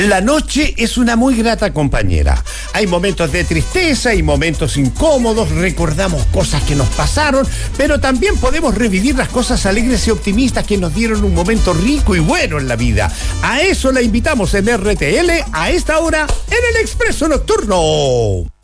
La noche es una muy grata compañera. Hay momentos de tristeza y momentos incómodos, recordamos cosas que nos pasaron, pero también podemos revivir las cosas alegres y optimistas que nos dieron un momento rico y bueno en la vida. A eso la invitamos en RTL a esta hora en el Expreso Nocturno.